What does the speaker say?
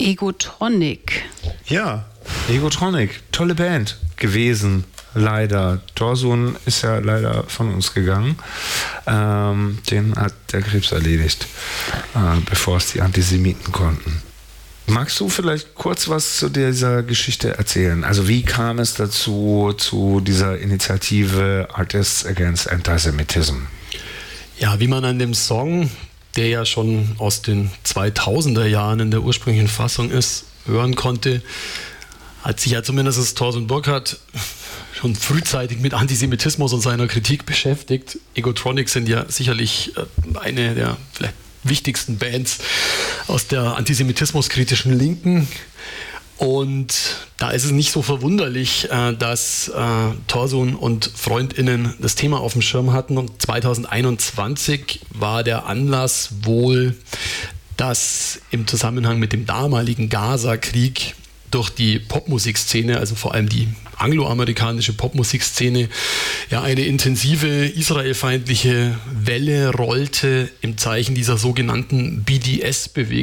Egotronic. Ja, Egotronic, tolle Band gewesen, leider. Thorsun ist ja leider von uns gegangen. Den hat der Krebs erledigt, bevor es die Antisemiten konnten. Magst du vielleicht kurz was zu dieser Geschichte erzählen? Also wie kam es dazu, zu dieser Initiative Artists Against Antisemitism? Ja, wie man an dem Song, der ja schon aus den 2000er Jahren in der ursprünglichen Fassung ist, hören konnte, hat sich ja zumindest Thorsun Burkhardt schon frühzeitig mit Antisemitismus und seiner Kritik beschäftigt. Egotronic sind ja sicherlich eine der vielleicht wichtigsten Bands aus der antisemitismuskritischen Linken. Und da ist es nicht so verwunderlich, dass Thorsun und FreundInnen das Thema auf dem Schirm hatten. Und 2021 war der Anlass wohl, dass im Zusammenhang mit dem damaligen Gaza-Krieg durch die Popmusikszene, also vor allem die angloamerikanische Popmusikszene, ja eine intensive israelfeindliche Welle rollte im Zeichen dieser sogenannten BDS-Bewegung.